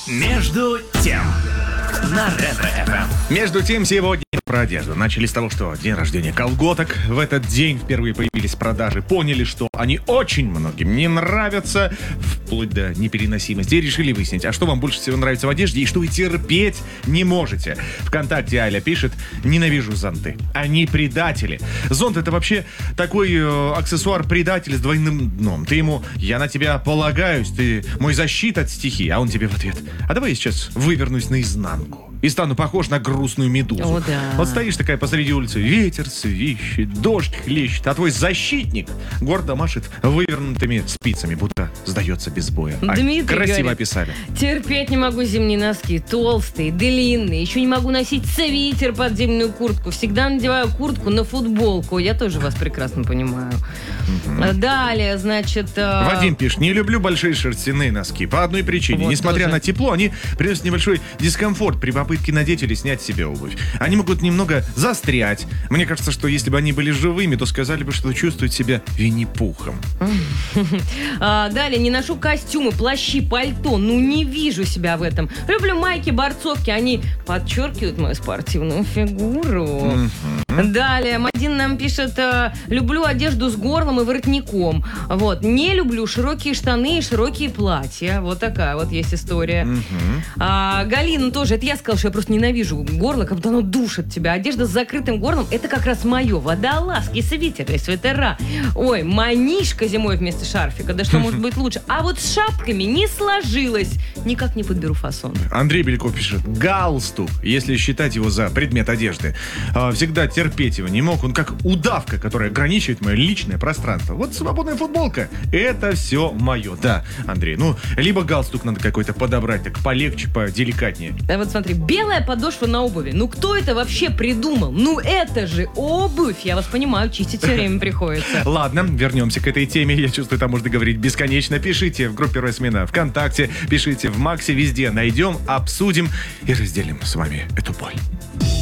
Между тем на Ретро-ФМ. Между тем, сегодня про одежду. Начали с того, что день рождения колготок. В этот день впервые появились продажи. Поняли, что они очень многим не нравятся, вплоть до непереносимости. И решили выяснить, а что вам больше всего нравится в одежде и что вы терпеть не можете. ВКонтакте Аля пишет: ненавижу зонты. Они предатели. Зонт — это вообще такой аксессуар-предатель с двойным дном. Ты ему: я на тебя полагаюсь, ты мой защит от стихии. А он тебе в ответ: а давай я сейчас вывернусь наизнанку и стану похож на грустную медузу. О, да. Вот стоишь такая посреди улицы, ветер свищет, дождь хлещет, а твой защитник гордо машет вывернутыми спицами, будто сдается без боя. Дмитрий красиво говорит: описали. терпеть не могу зимние носки, толстые, длинные. Еще не могу носить свитер под зимнюю куртку. Всегда надеваю куртку на футболку. Я тоже вас прекрасно понимаю. Далее, значит... Вадим пишет: не люблю большие шерстяные носки по одной причине. Вот Несмотря тоже. на тепло, они приносят небольшой дискомфорт при попытке надеть или снять с себя обувь. Они могут немного застрять. Мне кажется, что если бы они были живыми, то сказали бы, что чувствуют себя Винни-Пухом. Далее, не ношу костюмы, плащи, пальто. Ну, не вижу себя в этом. Люблю майки, борцовки. Они подчеркивают мою спортивную фигуру. Далее, Мадин нам пишет: люблю одежду с горлом и воротником. Вот. Не люблю широкие штаны и широкие платья. Вот такая вот есть история. Галина тоже. Это я сказала, что я просто ненавижу горло, как будто оно душит тебя. Одежда с закрытым горлом — это как раз мое. Водолазки, свитеры, свитера. Ой, манишка зимой вместо шарфика. Да что может быть лучше? А вот с шапками не сложилось. Никак не подберу фасон. Андрей Беляков пишет: галстук, если считать его за предмет одежды. Всегда терпеть его не мог. Он как удавка, которая ограничивает мое личное пространство. Вот свободная футболка — это все мое. Да, Андрей, ну, либо галстук надо какой-то подобрать, так полегче, поделикатнее. А вот смотри, белая подошва на обуви. Ну, кто это вообще придумал? Ну, это же обувь. Я вас понимаю, чистить все время приходится. Ладно, вернемся к этой теме. Я чувствую, там можно говорить бесконечно. Пишите в группе «Росмена» ВКонтакте, пишите в Максе, везде найдем, обсудим и разделим с вами эту боль.